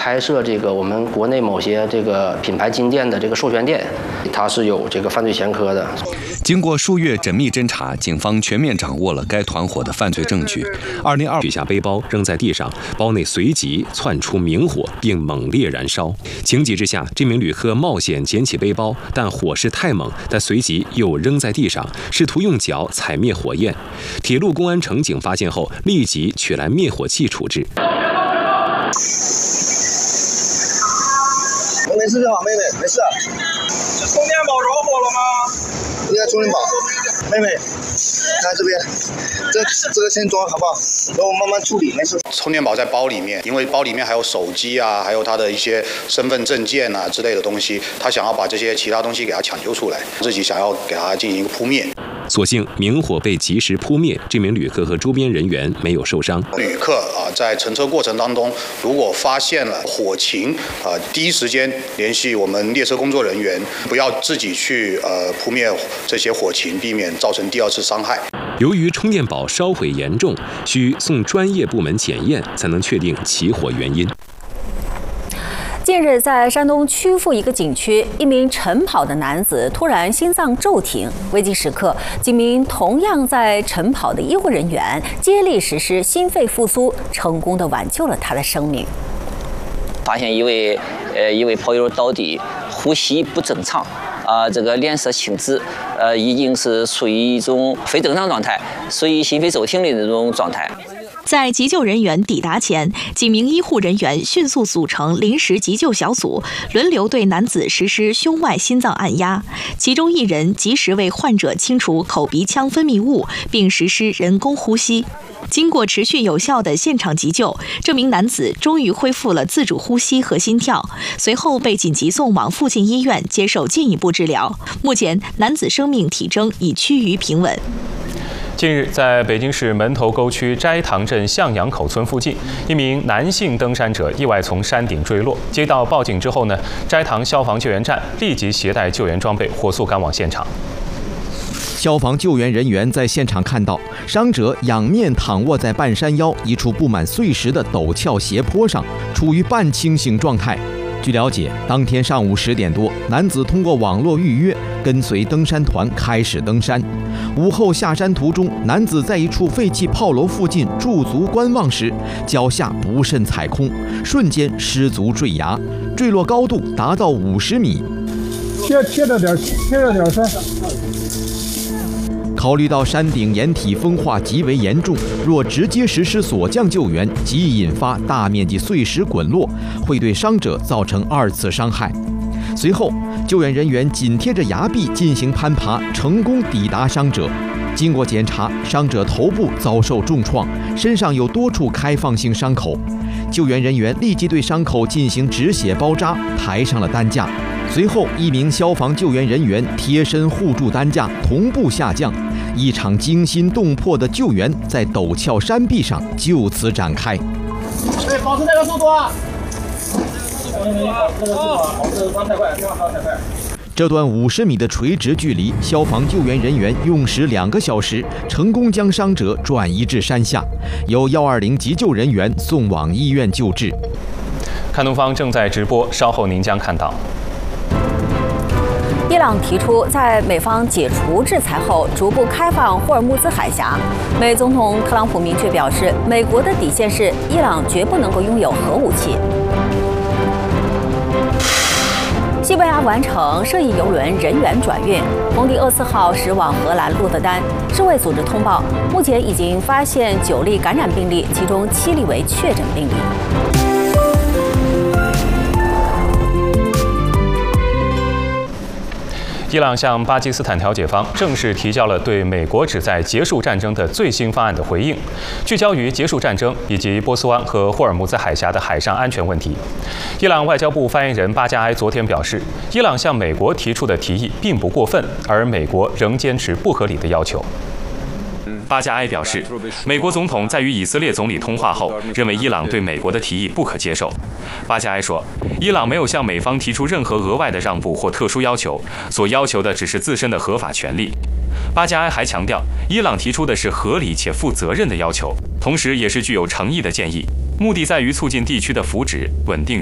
开设这个我们国内某些这个品牌金店的这个授权店，它是有这个犯罪前科的。 经过数月缜密侦查，警方全面掌握了该团伙的犯罪证据。2022取下背包扔在地上，包内随即窜出明火，并猛烈燃烧。情急之下，这名旅客冒险捡起背包，但火势太猛，他随即又扔在地上，试图用脚踩灭火焰。铁路公安乘警发现后，立即取来灭火器处置。 没事就好，妹妹，没事。 这充电宝着火了吗？ 应该充电宝。妹妹，看这边，这个先装好不好？等我慢慢处理，没事。 充电宝在包里面，因为包里面还有手机啊，还有他的一些身份证件啊之类的东西，他想要把这些其他东西给他抢救出来，自己想要给他进行一个扑灭。 所幸明火被及时扑灭，这名旅客和周边人员没有受伤。 旅客在乘车过程当中，如果发现了火情，第一时间联系我们列车工作人员，不要自己去扑灭这些火情，避免造成第二次伤害。 由于充电宝烧毁严重，需送专业部门检验，才能确定起火原因。 近日，在山东曲阜一个景区，一名晨跑的男子突然心脏骤停，危急时刻，几名同样在晨跑的医护人员接力实施心肺复苏，成功地挽救了他的生命。 发现一位跑友倒地，呼吸不正常，这个脸色青紫，已经是处于一种非正常状态，属于心肺骤停的这种状态。 在急救人员抵达前，几名医护人员迅速组成临时急救小组，轮流对男子实施胸外心脏按压，其中一人及时为患者清除口鼻腔分泌物，并实施人工呼吸。经过持续有效的现场急救，这名男子终于恢复了自主呼吸和心跳，随后被紧急送往附近医院接受进一步治疗。目前，男子生命体征已趋于平稳。 近日，在北京市门头沟区斋堂镇向阳口村附近，一名男性登山者意外从山顶坠落。接到报警之后呢，斋堂消防救援站立即携带救援装备，火速赶往现场。 消防救援人员在现场看到，伤者仰面躺卧在半山腰一处布满碎石的陡峭斜坡上，处于半清醒状态。据了解，当天上午10点多，男子通过网络预约，跟随登山团开始登山。午后下山途中，男子在一处废弃炮楼附近驻足观望时，脚下不慎踩空，瞬间失足坠崖，坠落高度达到50米。 贴着点山。 考虑到山顶岩体风化极为严重，若直接实施锁降救援，极易引发大面积碎石滚落，会对伤者造成2次伤害。随后，救援人员紧贴着崖壁进行攀爬，成功抵达伤者。经过检查，伤者头部遭受重创，身上有多处开放性伤口。救援人员立即对伤口进行止血包扎，抬上了担架。随后，一名消防救援人员贴身护住担架，同步下降。一场惊心动魄的救援在陡峭山壁上就此展开。 对，保持这个速度啊！ 这段50米的垂直距离，消防救援人员用时2个小时，成功将伤者转移至山下，由120急救人员送往医院救治。 看东方正在直播，稍后您将看到。 伊朗提出，在美方解除制裁后，逐步开放霍尔木兹海峡。美总统特朗普明确表示，美国的底线是伊朗绝不能够拥有核武器。西班牙完成涉疫邮轮人员转运，蒙迪厄斯号驶往荷兰鹿特丹。世卫组织通报，目前已经发现9例感染病例，其中7例为确诊病例。 伊朗向巴基斯坦调解方正式提交了对美国旨在结束战争的最新方案的回应，聚焦于结束战争以及波斯湾和霍尔木兹海峡的海上安全问题。伊朗外交部发言人巴加埃昨天表示，伊朗向美国提出的提议并不过分，而美国仍坚持不合理的要求。巴加埃表示，美国总统在与以色列总理通话后，认为伊朗对美国的提议不可接受。巴加埃说，伊朗没有向美方提出任何额外的让步或特殊要求，所要求的只是自身的合法权利。巴加埃还强调，伊朗提出的是合理且负责任的要求，同时也是具有诚意的建议，目的在于促进地区的福祉、稳定。